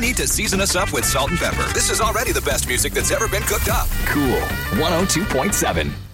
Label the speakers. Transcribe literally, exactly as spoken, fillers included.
Speaker 1: need to season us up with salt and pepper. This is already the best music that's ever been cooked up.
Speaker 2: Cool one oh two point seven.